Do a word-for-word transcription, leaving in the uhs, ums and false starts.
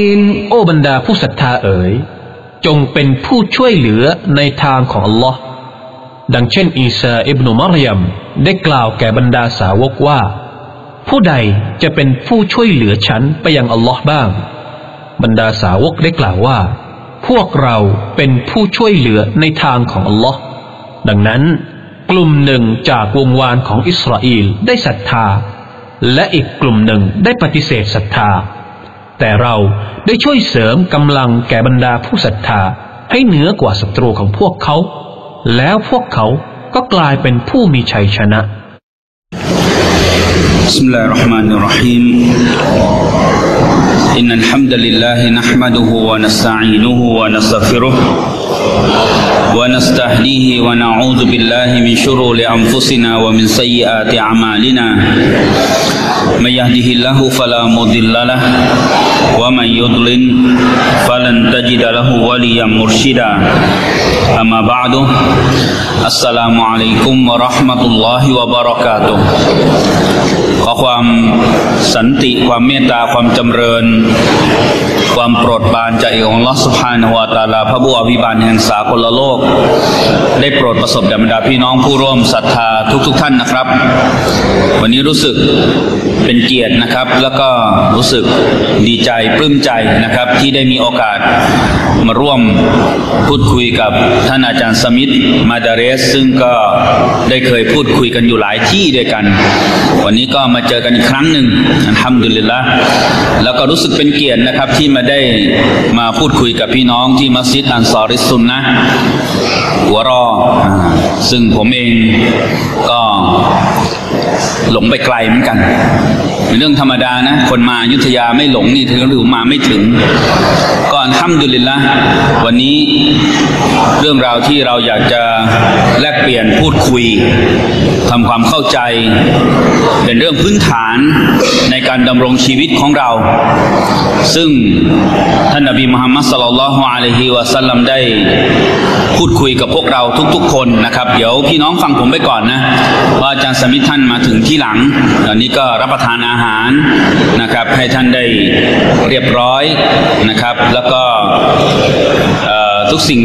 โอ้บรรดาผู้ศรัทธาเอ๋ยจงเป็นผู้ช่วยเหลือในทางของอัลลอฮ์ดังเช่นอีซาอิบนุมารยมได้กล่าวแก่บรรดาสาวกว่าผู้ใดจะเป็นผู้ช่วยเหลือฉันไปยังอัลลอฮ์บ้างบรรดาสาวกได้กล่าวว่าพวกเราเป็นผู้ช่วยเหลือในทางของอัลลอฮ์ดังนั้นกลุ่มหนึ่งจากวงวานของอิสราเอลได้ศรัทธาและอีกกลุ่มหนึ่งได้ปฏิเสธศรัทธาแต่เราได้ช่วยเสริมกำลังแก่บรรดาผู้ศรัทธาให้เหนือกว่าศัตรูของพวกเขาแล้วพวกเขาก็กลายเป็นผู้มีชัยชนะบิสมิลลาฮิรเราะห์มานิรเราะฮีมอินนัลฮัมดุลิลลาฮินะห์มะดุฮูวะนัสตะอีนุฮูวะนัสตัฆฟิรุฮ์วะนัสตะฮดีฮิวะนะอูซุบิลลาฮิมินชุรูริอันฟุซินาวะมินซัยยิอาติอะมาลินามันยะฮดิฮิลลาฮุฟะลามุฎิลละละฮ์วะมันยุฎลิลฟะลันตะญิดละฮูวะลิยัมมุรชิดาอัมมาบะอ์ดุอัสสลามุอะลัยกุมวะเราะห์มะตุลลอฮิวะบะเราะกาตุฮ์ขอความสันติความเมตตาความจำเริญความโปรดปรานจากองค์อัลเลาะห์ซุบฮานะฮูวะตะอาลาพระผู้อภิบาลแห่งสากลโลกได้โปรดประสบแด่บรรดาพี่น้องผู้ร่วมศรัทธาทุกๆ ท่านนะครับวันนี้รู้สึกเป็นเกียรตินะครับแล้วก็รู้สึกดีใจปลื้มใจนะครับที่ได้มีโอกาสมาร่วมพูดคุยกับท่านอาจารย์สมิทมาดาเรสซึ่งก็ได้เคยพูดคุยกันอยู่หลายที่ด้วยกันวันนี้ก็มาเจอกันอีกครั้งหนึ่งอัลฮัมดุลิลละห์แล้วก็รู้สึกเป็นเกียรตินะครับที่มาได้มาพูดคุยกับพี่น้องที่มัสยิดอันซอริสซุนนะห์หัวรอซึ่งผมเองก็หลงไปไกลเหมือนกันเป็นเรื่องธรรมดานะคนมาอยุธยาไม่หลงนี่ถือหรือมาไม่ถึงก็อัลฮัมดุลิลละห์วันนี้เรื่องราวที่เราอยากจะแลกเปลี่ยนพูดคุยทำความเข้าใจเป็นเรื่องพื้นฐานในการดำรงชีวิตของเราซึ่งท่านนบีมุฮัมมัดศ็อลลัลลอฮุอะลัยฮิวะซัลลัมได้พูดคุยกับพวกเราทุกๆคนนะครับเดี๋ยวพี่น้องฟังผมไปก่อนนะว่าอาจารย์สมิทท่านมาถึงที่หลังตอนนี้ก็รับประทานอาหารนะครับให้ท่านได้เรียบร้อยนะครับแล้วก็ทุกสิ่ง